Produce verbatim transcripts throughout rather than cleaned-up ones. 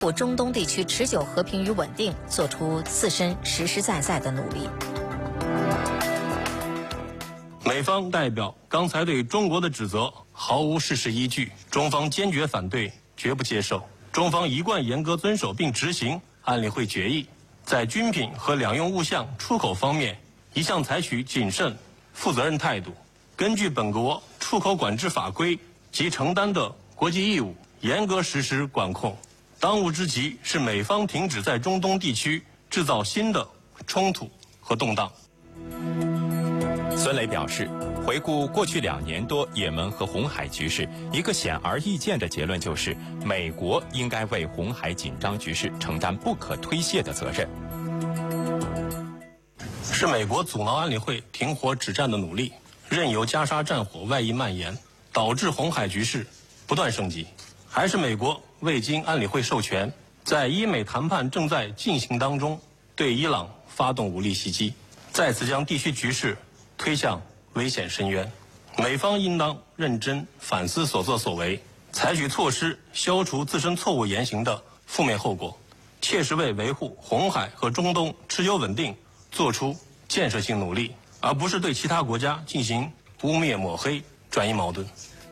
为中东地区持久和平与稳定做出自身实实在在的努力。 美方代表刚才对中国的指责毫无事实依据，中方坚决反对，绝不接受。中方一贯严格遵守并执行安理会决议，在军品和两用物项出口方面，一向采取谨慎、负责任态度，根据本国出口管制法规及承担的国际义务，严格实施管控。当务之急是美方停止在中东地区制造新的冲突和动荡。 孙磊表示，回顾过去两年多也门和红海局势，一个显而易见的结论就是，美国应该为红海紧张局势承担不可推卸的责任。 是美国阻挠安理会停火止战的努力，任由加沙战火外溢蔓延，导致红海局势不断升级，还是美国未经安理会授权，在伊美谈判正在进行当中，对伊朗发动武力袭击，再次将地区局势推向危险深渊。美方应当认真反思所作所为，采取措施消除自身错误言行的负面后果，切实为维护红海和中东持久稳定做出建设性努力，而不是对其他国家进行污蔑抹黑、转移矛盾。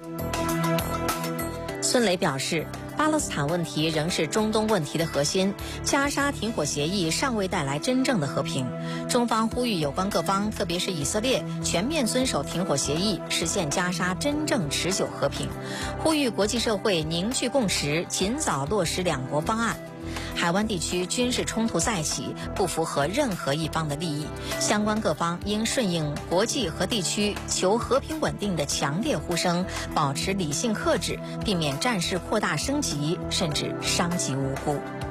孙磊表示，巴勒斯坦问题仍是中东问题的核心，加沙停火协议尚未带来真正的和平。中方呼吁有关各方，特别是以色列，全面遵守停火协议，实现加沙真正持久和平。呼吁国际社会凝聚共识，尽早落实两国方案。海湾地区军事冲突再起，不符合任何一方的利益，相关各方应顺应国际和地区求和平稳定的强烈呼声，保持理性克制，避免战事扩大升级，甚至伤及无辜。